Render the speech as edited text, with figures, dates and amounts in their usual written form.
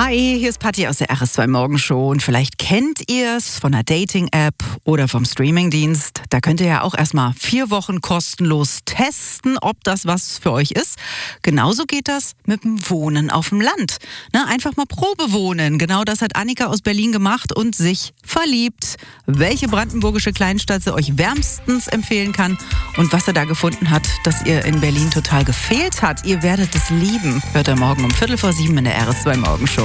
Hi, hier ist Patti aus der RS2 Morgenshow und vielleicht kennt ihr es von einer Dating-App oder vom Streamingdienst. Da könnt ihr ja auch erstmal 4 Wochen kostenlos testen, ob das was für euch ist. Genauso geht das mit dem Wohnen auf dem Land. Einfach mal Probe wohnen. Genau das hat Annika aus Berlin gemacht und sich verliebt. Welche brandenburgische Kleinstadt sie euch wärmstens empfehlen kann und was er da gefunden hat, das ihr in Berlin total gefehlt hat. Ihr werdet es lieben. Hört ihr morgen um 6:45 in der RS2 Morgenshow.